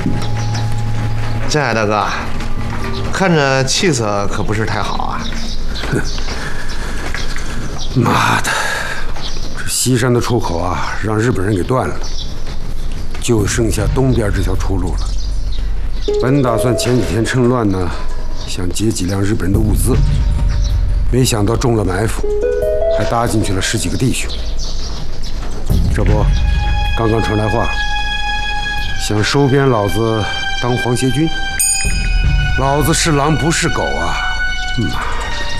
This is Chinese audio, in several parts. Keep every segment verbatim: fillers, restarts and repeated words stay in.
镇海大哥，看着气色可不是太好啊。 妈的，这西山的出口啊，让日本人给断了，就剩下东边这条出路了。本打算前几天趁乱呢，想劫几辆日本人的物资，没想到中了埋伏，还搭进去了十几个弟兄。这不，刚刚传来话，想收编老子当皇协军。老子是狼不是狗啊！妈的，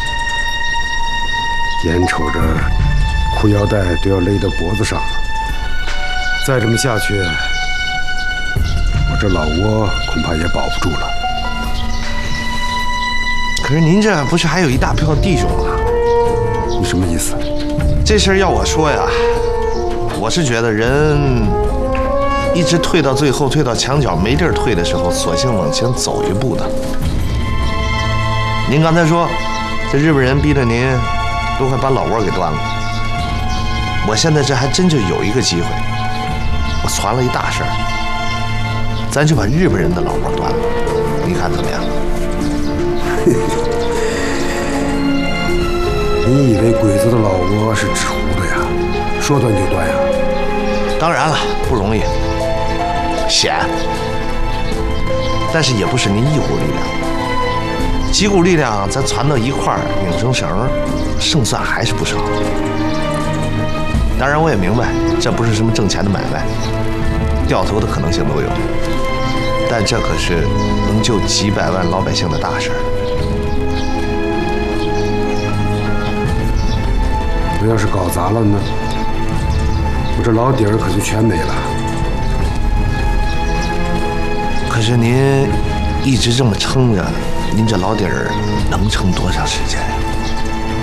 眼瞅着裤腰带都要勒到脖子上了，再这么下去，我这老窝恐怕也保不住了。 可是您这不是还有一大票弟兄吗？ 你什么意思？ 这事儿要我说呀，我是觉得人一直退到最后，退到墙角没地儿退的时候，索性往前走一步的。您刚才说，这日本人逼着您都快把老窝给断了。我现在这还真就有一个机会，我传了一大事儿，咱就把日本人的老窝断了，你看怎么样？ 你以为鬼子的老窝是纸糊的呀？说断就断呀？ 当然了，不容易，险，但是也不是您一股力量，几股力量咱攒到一块儿，拧成绳，胜算还是不少。当然，我也明白这不是什么挣钱的买卖，掉头的可能性都有，但这可是能救几百万老百姓的大事儿。 我要是搞砸了呢？我这老底儿可就全没了。 可是您一直这么撑着，您这老底儿能撑多长时间呀？